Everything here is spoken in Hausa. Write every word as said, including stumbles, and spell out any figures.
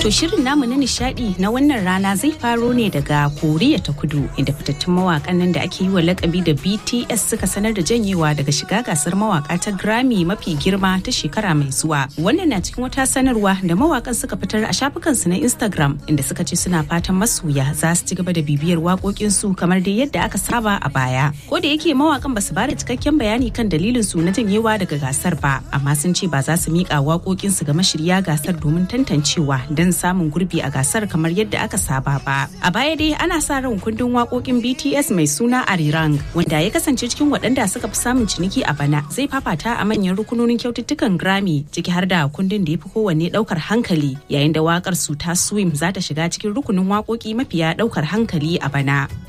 To shirin namu na nishadi na wannan rana zai faro ne daga Koriya ta Kudu inda fitattun mawakan nan da ake yi wa lakabi da B T S suka sanar da janyewa daga shiga gasar mawaka ta Grammy mafi girma ta shekara mai zuwa. Wannan na cikin wata sanarwa da mawakan suka fitar a shafukansu na Instagram inda suka ce suna fatan masoya za su ci gaba da bibiyar waƙoƙinsu kamar dai yadda aka saba a baya. Ko da yake mawakan basu bada cikakken bayani kan dalilin su na janyewa daga gasar ba, amma sun ce ba za su miƙa waƙoƙinsu ga mashirya gasar domin tantancewa don samun gurbi a gasar kamar yadda aka saba ba. A baya dai ana sa ran kundin waƙoƙin B T S mai suna Arirang wanda ya kasance cikin waɗanda suka fi samun ciniki a bana zai fafata a manyan rukunonin kyaututtukan Grammy ciki har da kundin da ya fi kowanne ɗaukar hankali, yayin da waƙar su ta Swim za ta shiga cikin rukunin waƙoƙi mafiya ɗaukar hankali a bana.